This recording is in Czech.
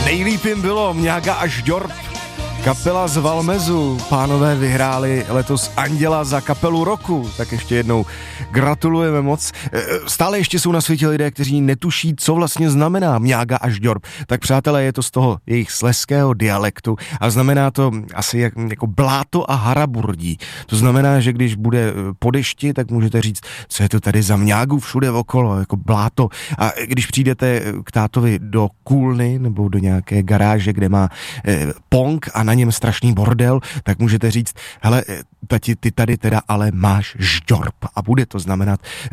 Nejlíp jim bylo Mňága a Žďorb. Kapela z Valmezu, pánové vyhráli letos Anděla za kapelu roku, tak ještě jednou gratulujeme moc. Stále ještě jsou na světě lidé, kteří netuší, co vlastně znamená Mňága a Žďorb. Tak přátelé, je to z toho jejich slezského dialektu a znamená to asi jako bláto a haraburdí. To znamená, že když bude po dešti, tak můžete říct, co je to tady za mňágu všude okolo, jako bláto. A když přijdete k tátovi do kůlny nebo do nějaké garáže, kde má pong a na něm strašný bordel, tak můžete říct, hele, tati, ty tady teda ale máš žďorb a bude to znamenat